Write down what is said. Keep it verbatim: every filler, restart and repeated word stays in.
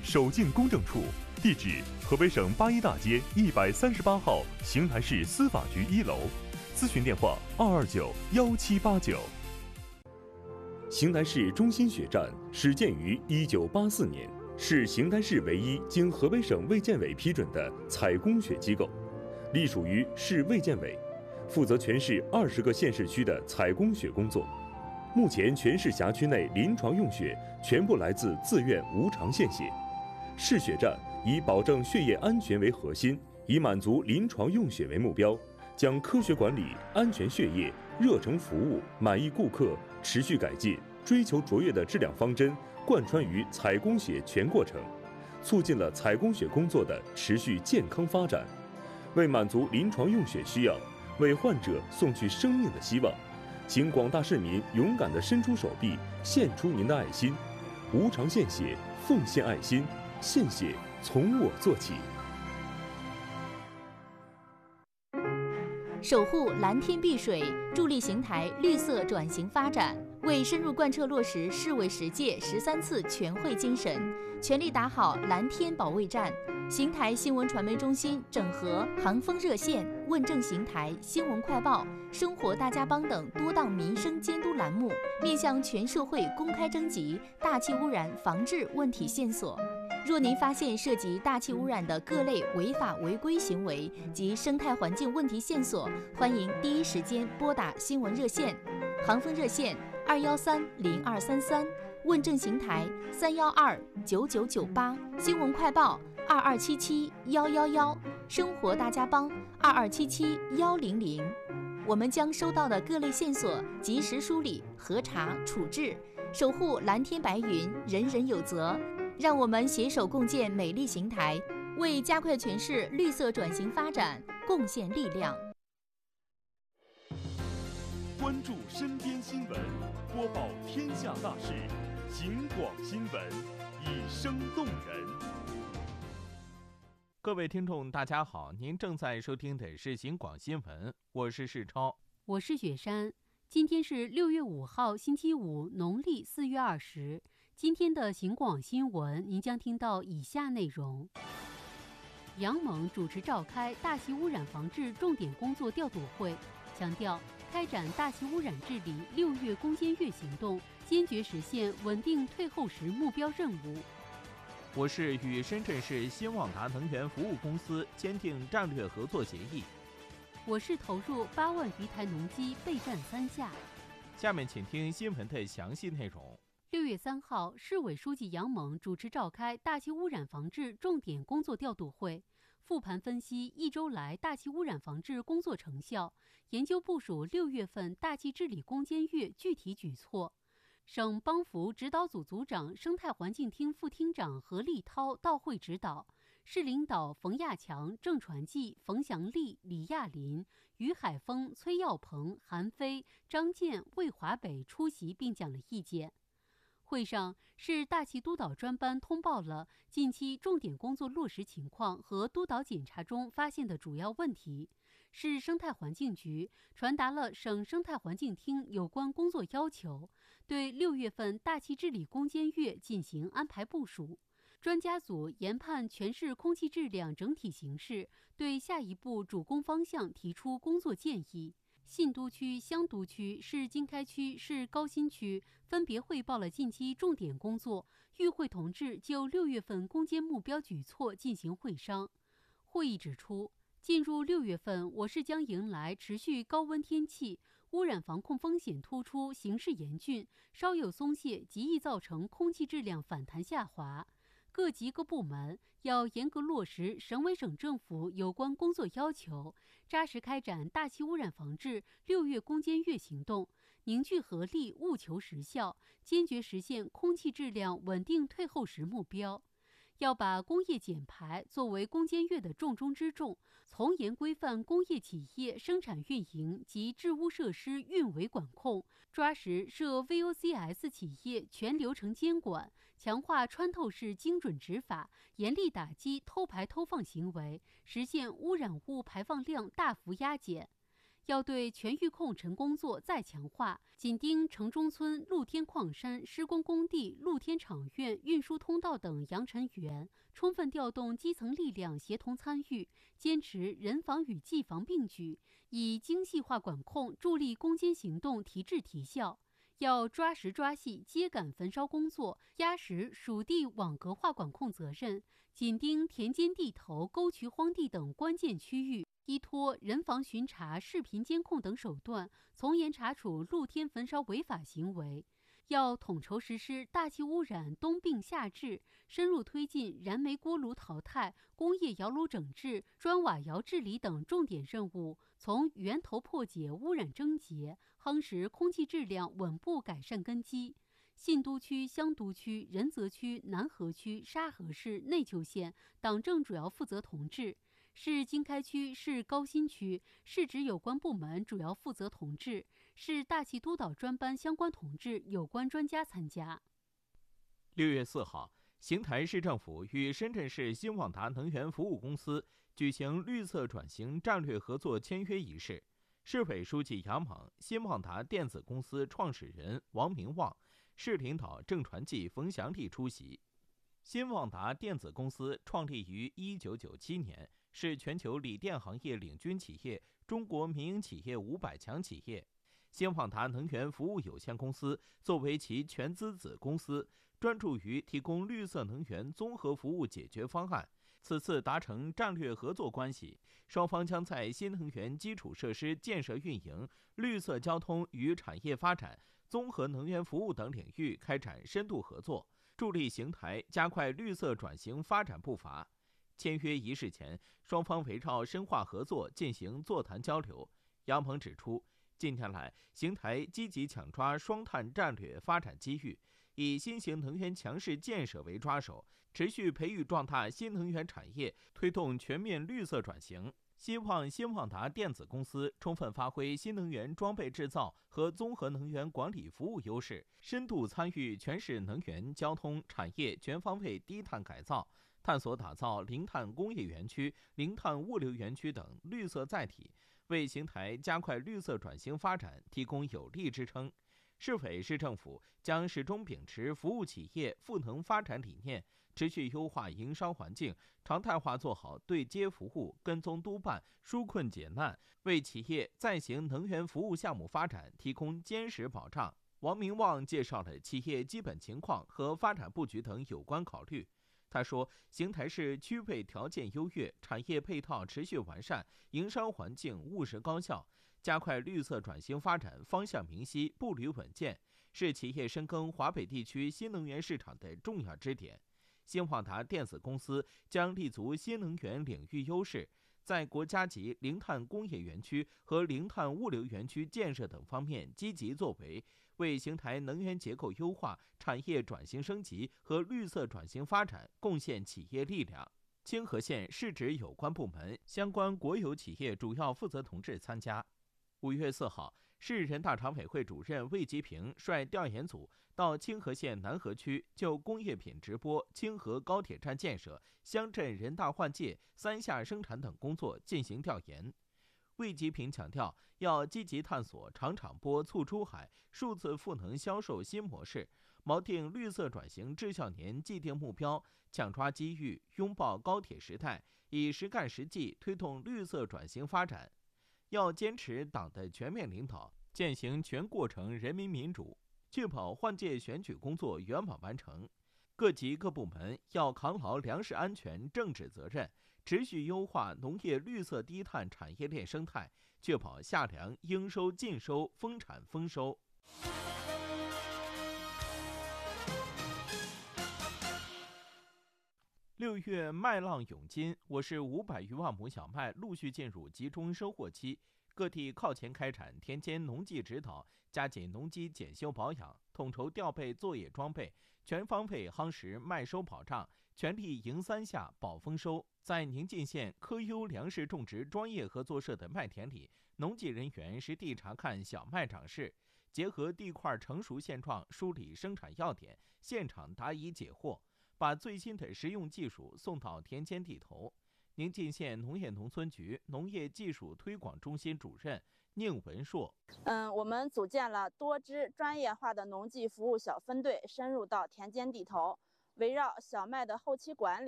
守进公证处，地址河北省八一大街一百三十八号邢台市司法局一楼，咨询电话二二九幺七八九。邢台市中心血站始建于一九八四年，是邢台市唯一经河北省卫健委批准的采供血机构，隶属于市卫健委，负责全市二十个县市区的采供血工作。目前全市辖区内临床用血全部来自自愿无偿献血。市血站以保证血液安全为核心，以满足临床用血为目标，将科学管理、安全血液、热诚服务、满意顾客、持续改进、追求卓越的质量方针贯穿于采供血全过程，促进了采供血工作的持续健康发展。为满足临床用血需要，为患者送去生命的希望，请广大市民勇敢地伸出手臂，献出您的爱心，无偿献血，奉献爱心，献血从我做起。 守护蓝天碧水，助力邢台绿色转型发展，为深入贯彻落实市委十届十三次全会精神，全力打好蓝天保卫战。邢台新闻传媒中心整合航风热线、问政邢台、新闻快报、生活大家帮等多档民生监督栏目，面向全社会公开征集大气污染防治问题线索。若您发现涉及大气污染的各类违法违规行为及生态环境问题线索，欢迎第一时间拨打新闻热线，航风热线二幺三零二三三，问政邢台三幺二九九九八，新闻快报二二七七幺幺幺，生活大家帮二二七七幺零零。我们将收到的各类线索及时梳理、核查、处置，守护蓝天白云，人人有责。让我们携手共建美丽邢台，为加快全市绿色转型发展贡献力量。 关注身边新闻，播报天下大事，警广新闻，以声动人。 各位听众大家好，您正在收听的是警广新闻，我是世超， 我是雪山。今天是六月五号星期五，农历四月二十。今天的警广新闻，您将听到以下内容：杨猛主持召开大气污染防治重点工作调度会，强调开展大气污染治理六月攻坚月行动，坚决实现稳定退后时目标任务。 我是与深圳市新旺达能源服务公司签订战略合作协议。 我是投入八万余台农机备战三下。 下面请听新闻的详细内容。 六月三号，市委书记杨猛主持召开大气污染防治重点工作调度会，复盘分析一周来大气污染防治工作成效，研究部署六月份大气治理攻坚月具体举措。省帮扶指导组组长、生态环境厅副厅长何立涛到会指导，市领导冯亚强、郑传记、冯祥利、李亚林、于海峰、崔耀鹏、韩飞、张健、魏华北出席并讲了意见。会上，市大气督导专班通报了近期重点工作落实情况和督导检查中发现的主要问题。市生态环境局传达了省生态环境厅有关工作要求，对六月份大气治理攻坚月进行安排部署。专家组研判全市空气质量整体形势，对下一步主攻方向提出工作建议。信都区、香都区、市经开区、市高新区分别汇报了近期重点工作，与会同志就六月份攻坚目标举措进行会商。会议指出，进入六月份，我市将迎来持续高温天气，污染防控风险突出，形势严峻，稍有松懈极易造成空气质量反弹下滑。各级各部门要严格落实省委省政府有关工作要求，扎实开展大气污染防治六月攻坚月行动，凝聚合力，务求实效，坚决实现空气质量稳定退后时目标。要把工业减排作为攻坚月的重中之重，从严规范工业企业生产运营及治污设施运维管控，抓实涉 V O C S 企业全流程监管，强化穿透式精准执法，严厉打击偷排偷放行为，实现污染物排放量大幅压减。 要对全域控尘工作再强化，紧盯城中村露天矿山施工工地、露天场院、运输通道等扬尘源，充分调动基层力量协同参与，坚持人防与技防并举，以精细化管控助力攻坚行动提质提效。要抓实抓细秸秆焚烧工作，压实属地网格化管控责任，紧盯田间地头、沟渠荒地等关键区域，依托人防巡查、视频监控等手段，从严查处露天焚烧违法行为。要统筹实施大气污染冬病夏治，深入推进燃煤锅炉淘汰、工业窑炉整治、砖瓦窑治理等重点任务，从源头破解污染症结，夯实空气质量稳步改善根基。信都区、香都区、仁泽区、南河区、沙河市、内丘县党政主要负责同志，市经开区、市高新区市直有关部门主要负责同志，市大气督导专班相关同志、有关专家参加。 六月四号，邢台市政府与深圳市新旺达能源服务公司举行绿色转型战略合作签约仪式。市委书记杨猛、新旺达电子公司创始人王明旺、市领导郑传纪、冯祥利出席。新旺达电子公司创立于一九九七年，是全球锂电行业领军企业、中国民营企业五百强企业。新旺达能源服务有限公司作为其全资子公司，专注于提供绿色能源综合服务解决方案。此次达成战略合作关系，双方将在新能源基础设施建设运营、绿色交通与产业发展、综合能源服务等领域开展深度合作，助力邢台加快绿色转型发展步伐。签约仪式前，双方围绕深化合作进行座谈交流。杨鹏指出，近年来，邢台积极抢抓双碳战略发展机遇，以新型能源强势建设为抓手，持续培育壮大新能源产业，推动全面绿色转型。希望新旺达电子公司充分发挥新能源装备制造和综合能源管理服务优势，深度参与全市能源、交通、产业全方位低碳改造，探索打造零碳工业园区、零碳物流园区等绿色载体，为邢台加快绿色转型发展提供有力支撑。市委市政府将始终秉持服务企业赋能发展理念，持续优化营商环境，常态化做好对接服务、跟踪督办、纾困解难，为企业再行能源服务项目发展提供坚实保障。王明旺介绍了企业基本情况和发展布局等有关考虑。他说，邢台市区位条件优越，产业配套持续完善，营商环境务实高效，加快绿色转型发展方向明晰，步履稳健，是企业深耕华北地区新能源市场的重要支点。新旺达电子公司将立足新能源领域优势，在国家级零碳工业园区和零碳物流园区建设等方面积极作为，为邢台能源结构优化、产业转型升级和绿色转型发展贡献企业力量。清河县市直有关部门、相关国有企业主要负责同志参加。五月四号，市人大常委会主任魏吉平率调研组到清河县南河区就工业品直播、清河高铁站建设、乡镇人大换届、三下生产等工作进行调研。魏吉平强调，要积极探索厂厂播促出海、数字赋能销售新模式，锚定绿色转型至孝年既定目标，抢抓机遇，拥抱高铁时代，以实干实际推动绿色转型发展。要坚持党的全面领导，践行全过程人民民主，确保换届选举工作圆满完成。各级各部门要扛牢粮食安全政治责任，持续优化农业绿色低碳产业链生态，确保夏粮应收尽收、丰产丰收。六月麦浪涌金，我市五百余万亩小麦陆续进入集中收获期，各地靠前开展田间农技指导，加紧农机检修保养，统筹调配作业装备，全方位夯实麦收保障，全力迎三下保丰收。在宁晋县科优粮食种植专业合作社的麦田里，农技人员实地查看小麦长势，结合地块成熟现状，梳理生产要点，现场答疑解惑，把最新的实用技术送到田间地头。宁晋县农业农村局农业技术推广中心主任、 宁文硕。 嗯，我们组建了多支专业化的农技服务小分队，深入到田间地头，围绕小麦的后期管理。